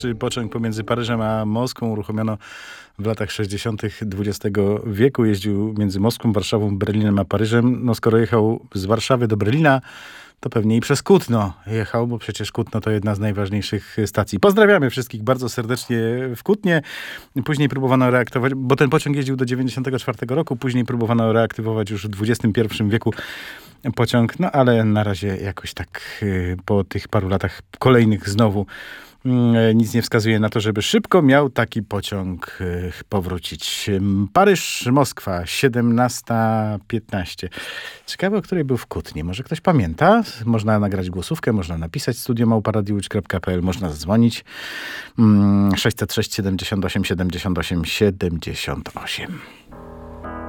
Pociąg pomiędzy Paryżem a Moskwą uruchomiono w latach 60. XX wieku. Jeździł między Moskwą, Warszawą, Berlinem a Paryżem. No skoro jechał z Warszawy do Berlina, to pewnie i przez Kutno jechał, bo przecież Kutno to jedna z najważniejszych stacji. Pozdrawiamy wszystkich bardzo serdecznie w Kutnie. Później próbowano reaktywować, bo ten pociąg jeździł do 94 roku. Później próbowano reaktywować już w XXI wieku pociąg. No ale na razie jakoś tak po tych paru latach kolejnych znowu nic nie wskazuje na to, żeby szybko miał taki pociąg powrócić. Paryż, Moskwa, 17:15. Ciekawe, o której był w Kutnie. Może ktoś pamięta? Można nagrać głosówkę, można napisać studio@radiowłódź.pl, można zadzwonić 606 78 78 78.